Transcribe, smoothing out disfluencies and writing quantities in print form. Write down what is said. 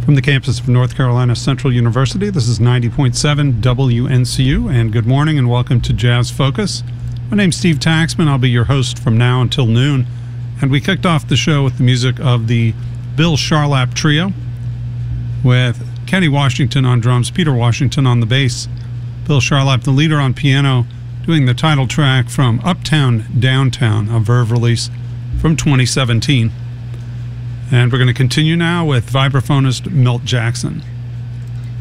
From the campus of North Carolina Central University, this is 90.7 WNCU, and good morning and welcome to Jazz Focus. My name's Steve Taxman. I'll be your host from now until noon. And we kicked off the show with the music of the Bill Charlap Trio, with Kenny Washington on drums, Peter Washington on the bass, Bill Charlap, the leader, on piano, doing the title track from Uptown Downtown, a Verve release from 2017. And we're going to continue now with vibraphonist Milt Jackson.